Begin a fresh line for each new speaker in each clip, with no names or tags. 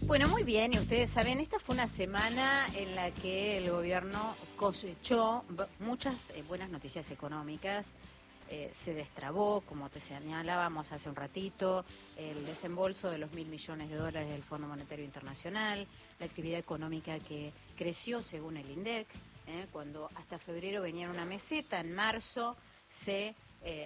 Bueno, muy bien, y ustedes saben, esta fue una semana en la que el gobierno cosechó muchas buenas noticias económicas. Se destrabó, como te señalábamos hace un ratito, el desembolso de los $1.000 millones del Fondo Monetario Internacional, la actividad económica que creció según el INDEC, cuando hasta febrero venía en una meseta, en marzo se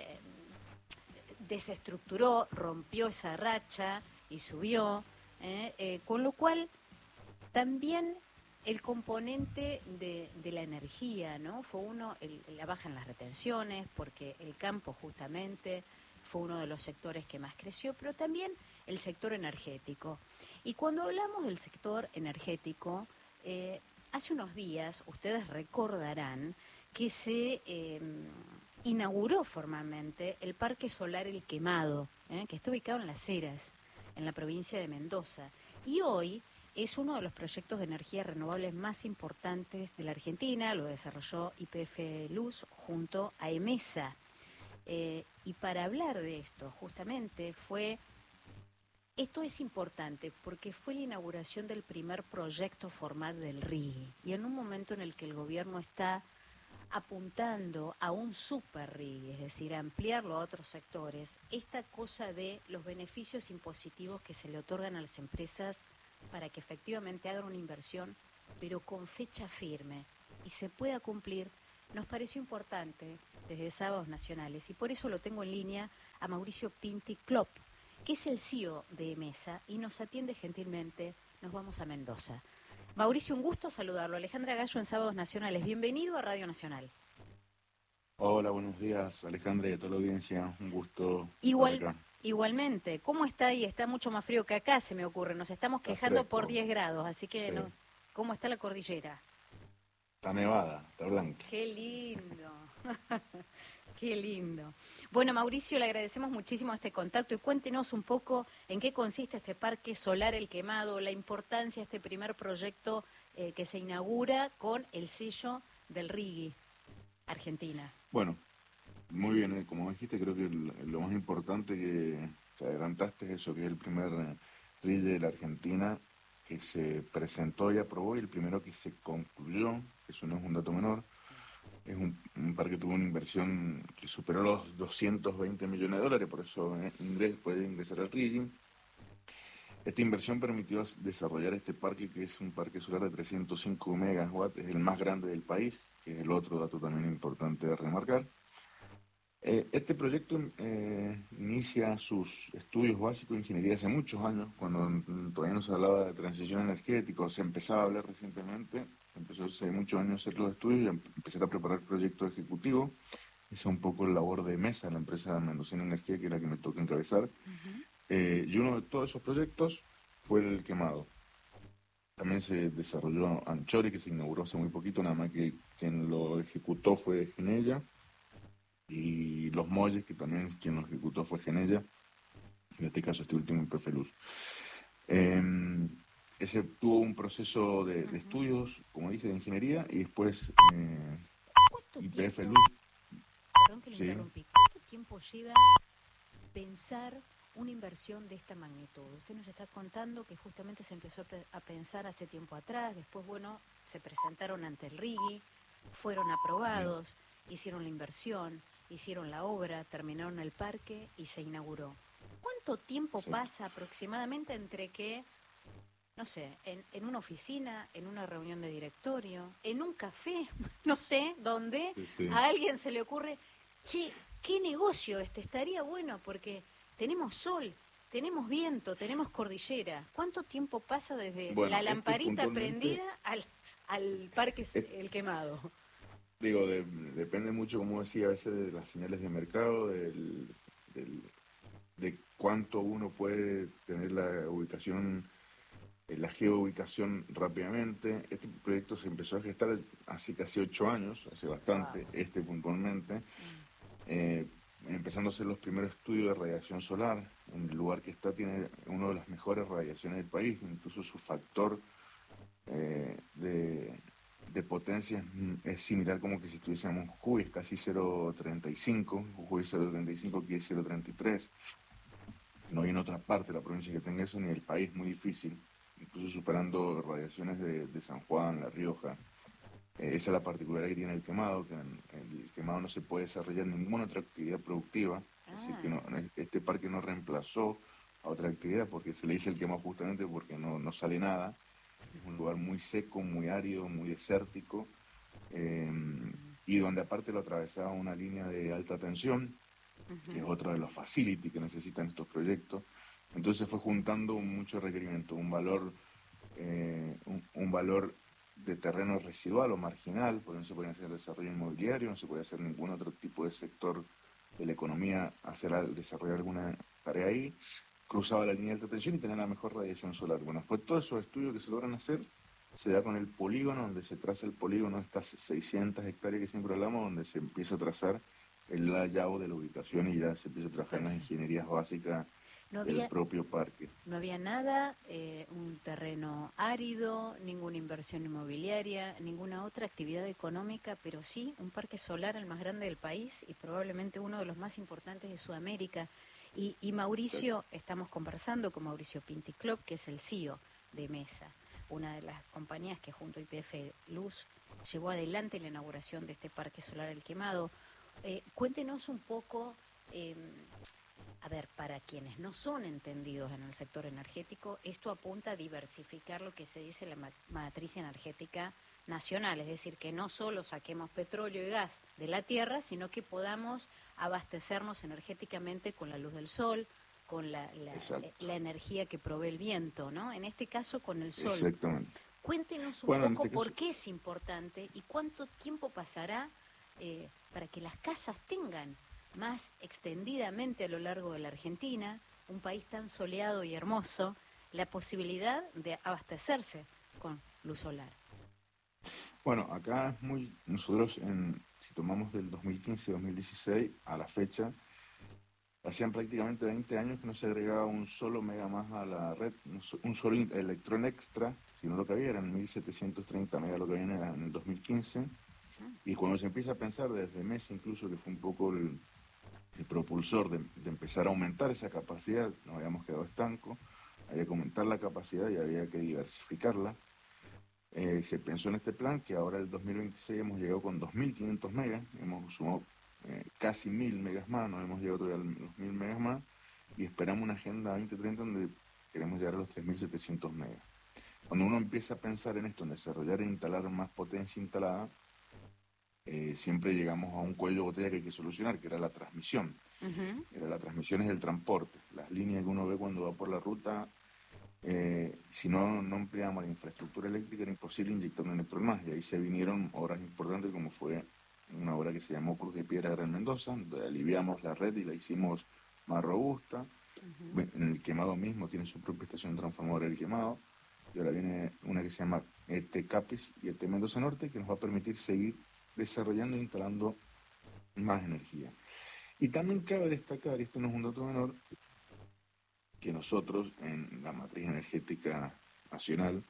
desestructuró, rompió esa racha y subió. Con lo cual también el componente de la energía, ¿no? Fue la baja en las retenciones, porque el campo justamente fue uno de los sectores que más creció, pero también el sector energético. Y cuando hablamos del sector energético, hace unos días ustedes recordarán que se inauguró formalmente el Parque Solar El Quemado, que está ubicado en Las Heras, en la provincia de Mendoza. Y hoy es uno de los proyectos de energías renovables más importantes de la Argentina. Lo desarrolló YPF Luz junto a EMESA. Y para hablar de esto, justamente, esto es importante porque fue la inauguración del primer proyecto formal del RIGI. Y en un momento en el que el gobierno está apuntando a un super RIGI, es decir, a ampliarlo a otros sectores, esta cosa de los beneficios impositivos que se le otorgan a las empresas para que efectivamente hagan una inversión, pero con fecha firme y se pueda cumplir, nos pareció importante desde Sábados Nacionales, y por eso lo tengo en línea a Mauricio Pinti Klopp, que es el CEO de EMESA y nos atiende gentilmente. Nos vamos a Mendoza. Mauricio, un gusto saludarlo. Alejandra Gallo en Sábados Nacionales. Bienvenido a Radio Nacional.
Hola, buenos días, Alejandra, y a toda la audiencia. Un gusto estar acá.
Igualmente. ¿Cómo está ahí? Está mucho más frío que acá, se me ocurre. Nos estamos
Está
quejando por
fresco.
10 grados, así que
Sí.
no. ¿Cómo está la cordillera?
Está nevada, está blanca.
¡Qué lindo! ¡Qué lindo! Bueno, Mauricio, le agradecemos muchísimo este contacto y cuéntenos un poco en qué consiste este Parque Solar El Quemado, la importancia de este primer proyecto que se inaugura con el sello del RIGI, Argentina.
Bueno, muy bien, como dijiste, creo que lo más importante que adelantaste es eso, que es el primer RIE de la Argentina que se presentó y aprobó, y el primero que se concluyó. Eso no es un dato menor. Es un parque que tuvo una inversión que superó los $220 millones, por eso puede ingresar al RIE. Esta inversión permitió desarrollar este parque, que es un parque solar de 305 megawatts, es el más grande del país, que es el otro dato también importante de remarcar. Este proyecto inicia sus estudios básicos de ingeniería hace muchos años, cuando todavía no se hablaba de transición energética, o se empezaba a hablar recientemente. Empezó hace muchos años a hacer los estudios y empezar a preparar proyectos ejecutivos. Esa es un poco la labor de MESA, la empresa Mendocina Energía, que es la que me toca encabezar. Y uno de todos esos proyectos fue el Quemado. También se desarrolló Anchori, que se inauguró hace muy poquito, nada más que quien lo ejecutó fue Genella. Y Los Molles, que también quien lo ejecutó fue Genella. En este caso, este último YPF Luz. Ese tuvo un proceso de estudios, como dije, de ingeniería, y después YPF Luz.
Perdón que lo interrumpí. ¿Cuánto tiempo lleva pensar una inversión de esta magnitud? Usted nos está contando que justamente se empezó a pensar hace tiempo atrás, después, bueno, se presentaron ante el RIGI, fueron aprobados, hicieron la inversión, hicieron la obra, terminaron el parque y se inauguró. ¿Cuánto tiempo pasa aproximadamente entre que, no sé, en una oficina, en una reunión de directorio, en un café, no sé, donde a alguien se le ocurre, che, qué negocio estaría bueno porque tenemos sol, tenemos viento, tenemos cordillera? ¿Cuánto tiempo pasa desde la lamparita prendida al parque El Quemado?
Digo, depende mucho, como decía, a veces de las señales de mercado, de cuánto uno puede tener la ubicación, la geoubicación rápidamente. Este proyecto se empezó a gestar hace casi 8 años, hace bastante, puntualmente, empezando a hacer los primeros estudios de radiación solar. En el lugar que está tiene una de las mejores radiaciones del país, incluso su factor de potencia es similar, como que si estuviésemos en Jujuy, es casi 0,35, Jujuy 0,35, aquí es 0,33. No hay en otra parte de la provincia que tenga eso, ni el país, muy difícil. incluso superando radiaciones de San Juan, La Rioja. Esa es la particularidad que tiene el quemado, que en el quemado no se puede desarrollar ninguna otra actividad productiva, es decir, que este parque no reemplazó a otra actividad, porque se le dice el quemado justamente porque no sale nada, es un lugar muy seco, muy árido, muy desértico, eh, y donde aparte lo atravesaba una línea de alta tensión, que es otro de los facility que necesitan estos proyectos. Entonces fue juntando mucho requerimiento, un valor de terreno residual o marginal, porque no se podía hacer desarrollo inmobiliario, no se podía hacer ningún otro tipo de sector de la economía, desarrollar alguna tarea ahí, cruzaba la línea de alta tensión y tenía la mejor radiación solar. Bueno, después todos esos estudios que se logran hacer, se da con el polígono, donde se traza el polígono, estas 600 hectáreas que siempre hablamos, donde se empieza a trazar el layout de la ubicación y ya se empieza a trabajar en las ingenierías básicas del propio parque.
No había nada, un terreno árido, ninguna inversión inmobiliaria, ninguna otra actividad económica, pero sí un parque solar el más grande del país y probablemente uno de los más importantes de Sudamérica. Y Mauricio, estamos conversando con Mauricio Pinticlop, que es el CEO de Mesa, una de las compañías que junto a YPF Luz llevó adelante la inauguración de este parque solar El Quemado. Cuéntenos un poco, a ver, para quienes no son entendidos en el sector energético, esto apunta a diversificar lo que se dice la matriz energética nacional, es decir, que no solo saquemos petróleo y gas de la tierra, sino que podamos abastecernos energéticamente con la luz del sol, con la energía que provee el viento, ¿no? En este caso con el sol.
Exactamente.
Cuéntenos un poco por qué es importante y cuánto tiempo pasará para que las casas tengan más extendidamente a lo largo de la Argentina, un país tan soleado y hermoso, la posibilidad de abastecerse con luz solar.
Bueno, acá es nosotros si tomamos del 2015-2016 a la fecha, hacían prácticamente 20 años que no se agregaba un solo mega más a la red, un solo electrón extra, sino lo que había eran 1730 megas lo que había en el 2015, y cuando se empieza a pensar desde Mesa incluso, que fue un poco el propulsor de empezar a aumentar esa capacidad, nos habíamos quedado estancos, había que aumentar la capacidad y había que diversificarla. Se pensó en este plan que ahora el 2026 hemos llegado con 2.500 megas, hemos sumado casi 1.000 megas más, no hemos llegado todavía a los 1.000 megas más y esperamos una agenda 2030 donde queremos llegar a los 3.700 megas. Cuando uno empieza a pensar en esto, en desarrollar e instalar más potencia instalada, siempre llegamos a un cuello de botella que hay que solucionar, que era la transmisión. La transmisión es el transporte, las líneas que uno ve cuando va por la ruta. Si no ampliamos la infraestructura eléctrica era imposible inyectar un electrón más, y ahí se vinieron obras importantes como fue una obra que se llamó Cruz de Piedra Gran Mendoza, donde aliviamos la red y la hicimos más robusta. En el Quemado mismo tiene su propia estación transformadora del Quemado, y ahora viene una que se llama ET Capis y ET Mendoza Norte, que nos va a permitir seguir desarrollando e instalando más energía. Y también cabe destacar, y esto no es un dato menor, que nosotros en la matriz energética nacional,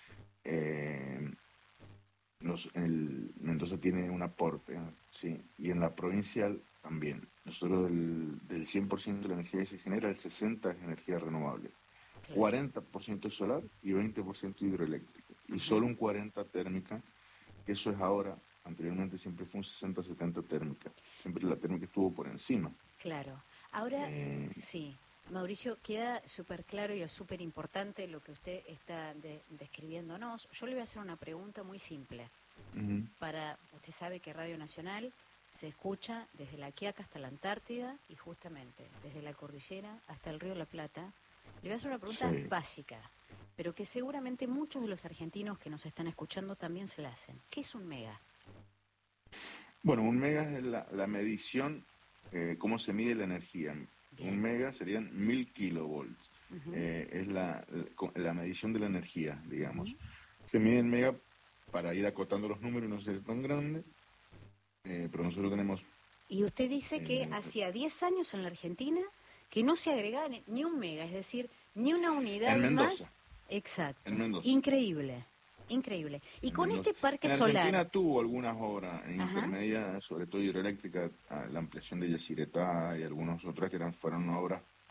Mendoza tiene un aporte, ¿sí? Y en la provincial también. Nosotros del 100% de la energía que se genera, el 60% es energía renovable, 40% es solar y 20% hidroeléctrica, y solo un 40% térmica, que eso es ahora. Anteriormente siempre fue un 60-70 térmica, siempre la térmica estuvo por encima.
Claro, ahora sí. Mauricio, queda súper claro y es súper importante lo que usted está describiéndonos. Yo le voy a hacer una pregunta muy simple. Usted sabe que Radio Nacional se escucha desde la Quiaca hasta la Antártida y justamente desde la cordillera hasta el río La Plata. Le voy a hacer una pregunta básica, pero que seguramente muchos de los argentinos que nos están escuchando también se la hacen. ¿Qué es un mega?
Bueno, un mega es la medición, cómo se mide la energía. Un mega serían 1.000 kilovolts. Es la medición de la energía, digamos. Se mide en mega para ir acotando los números y no ser tan grande, pero nosotros tenemos...
Y usted dice que hacía 10 años en la Argentina que no se agregaba ni un mega, es decir, ni una unidad más. Exacto.
En Mendoza.
Increíble. Increíble. Y con este parque solar...
En Argentina tuvo algunas obras intermedias, sobre todo hidroeléctricas, la ampliación de Yacyretá y algunas otras que fueron obras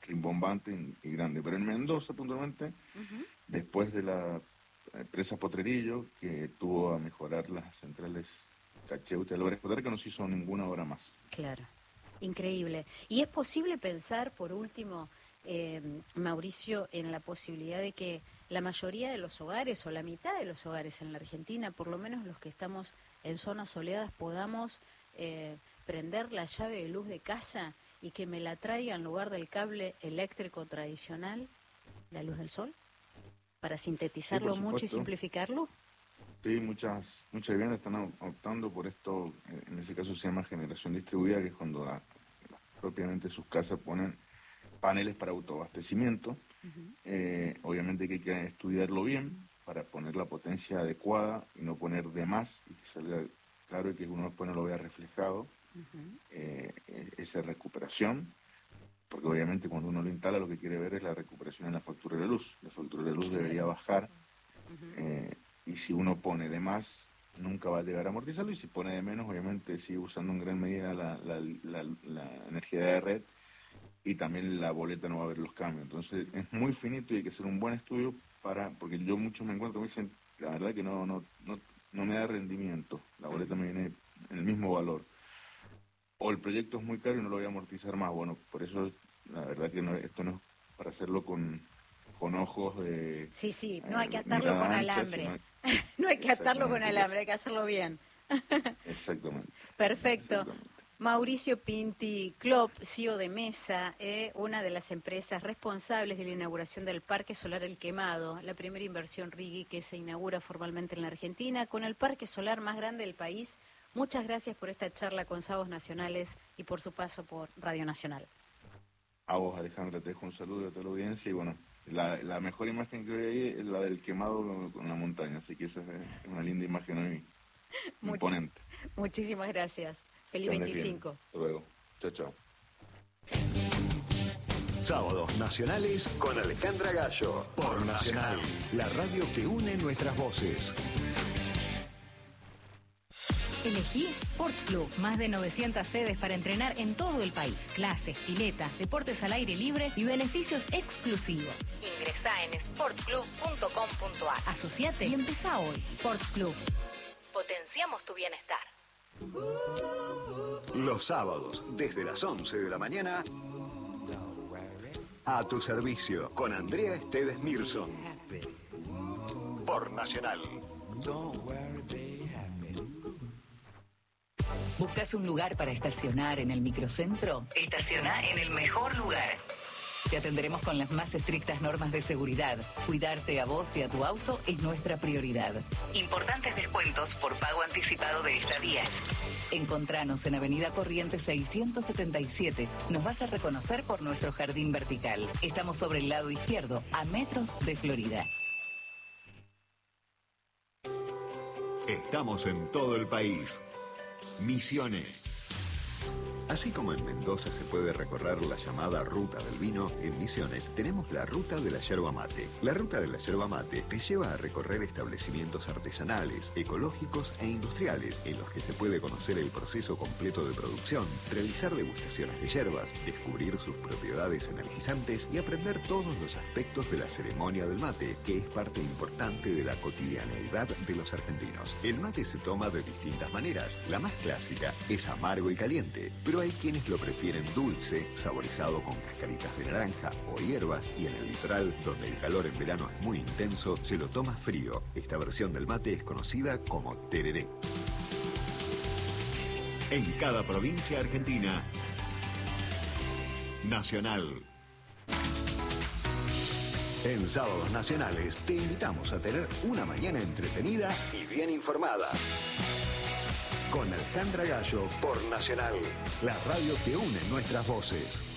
rimbombante y grande. Pero en Mendoza, puntualmente, después de la presa Potrerillo, que tuvo a mejorar las centrales Cacheuta y Álvarez Potrer, que no se hizo ninguna obra más.
Claro, increíble. ¿Y es posible pensar, por último, Mauricio, en la posibilidad de que la mayoría de los hogares, o la mitad de los hogares en la Argentina, por lo menos los que estamos en zonas soleadas, podamos prender la llave de luz de casa y que me la traiga en lugar del cable eléctrico tradicional, la luz del sol? Para sintetizarlo mucho y simplificarlo.
Sí, muchas viviendas están optando por esto. En ese caso se llama generación distribuida, que es cuando propiamente sus casas ponen paneles para autoabastecimiento. Obviamente que hay que estudiarlo bien para poner la potencia adecuada y no poner de más y que salga claro y que uno después no lo vea reflejado. Esa recuperación, porque obviamente cuando uno lo instala lo que quiere ver es la recuperación en la factura de la luz. La factura de la luz debería bajar, y si uno pone de más nunca va a llegar a amortizarlo, y si pone de menos obviamente sigue usando en gran medida la energía de red, y también la boleta no va a ver los cambios. Entonces es muy finito y hay que hacer un buen estudio porque yo muchos me encuentro, me dicen, la verdad que no me da rendimiento, la boleta me viene en el mismo valor, o el proyecto es muy caro y no lo voy a amortizar más. Bueno, por eso la verdad que esto no es para hacerlo con ojos de...
Sí, no hay que atarlo con alambre. No hay que atarlo con alambre, hay que hacerlo bien.
Exactamente.
Perfecto.
Exactamente.
Mauricio Pinti Klopp, CEO de Mesa, una de las empresas responsables de la inauguración del Parque Solar El Quemado, la primera inversión RIGI que se inaugura formalmente en la Argentina, con el parque solar más grande del país. Muchas gracias por esta charla con Sábados Nacionales y por su paso por Radio Nacional.
A vos, Alejandra, te dejo un saludo a toda la audiencia y bueno, la mejor imagen que veo ahí es la del quemado con la montaña, así que esa es una linda imagen ahí, imponente.
Muchísimas gracias. Feliz 25.
Hasta luego. Chao.
Sábados Nacionales con Alejandra Gallo. Por Nacional, la radio que une nuestras voces.
Elegí Sport Club. Más de 900 sedes para entrenar en todo el país. Clases, piletas, deportes al aire libre y beneficios exclusivos. Ingresá en sportclub.com.ar. Asociate y empezá hoy. Sport Club. Potenciamos tu bienestar.
Los sábados, desde las 11 de la mañana, a tu servicio, con Andrea Esteves Mirson. Por Nacional.
¿Buscas un lugar para estacionar en el microcentro? Estaciona en el mejor lugar. Te atenderemos con las más estrictas normas de seguridad. Cuidarte a vos y a tu auto es nuestra prioridad. Importantes descuentos por pago anticipado de estadías. Encontranos en Avenida Corrientes 677. Nos vas a reconocer por nuestro jardín vertical. Estamos sobre el lado izquierdo, a metros de Florida.
Estamos en todo el país. Misiones. Así como en Mendoza se puede recorrer la llamada Ruta del Vino, en Misiones tenemos la Ruta de la Yerba Mate. La Ruta de la Yerba Mate te lleva a recorrer establecimientos artesanales, ecológicos e industriales, en los que se puede conocer el proceso completo de producción, realizar degustaciones de yerbas, descubrir sus propiedades energizantes y aprender todos los aspectos de la ceremonia del mate, que es parte importante de la cotidianeidad de los argentinos. El mate se toma de distintas maneras. La más clásica es amargo y caliente, pero hay quienes lo prefieren dulce, saborizado con cascaritas de naranja o hierbas, y en el litoral, donde el calor en verano es muy intenso, se lo toma frío. Esta versión del mate es conocida como tereré. En cada provincia argentina, Nacional. En Sábados Nacionales te invitamos a tener una mañana entretenida y bien informada. Con Alejandra Gallo por Nacional, la radio que une nuestras voces.